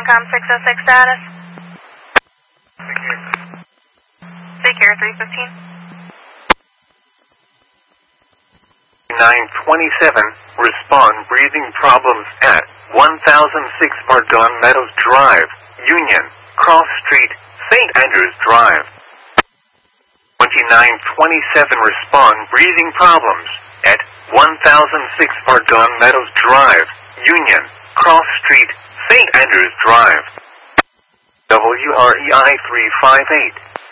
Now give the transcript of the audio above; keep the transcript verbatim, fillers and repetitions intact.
COM six oh six status. Secure three fifteen. nine twenty-seven, respond breathing problems at one thousand six Argonne Meadows Drive, Union, Cross Street, Saint Andrews Drive. twenty-nine twenty-seven, respond breathing problems at one thousand six Argonne Meadows Drive, Union, Cross Street, Saint Andrews Drive. W R E I three five eight.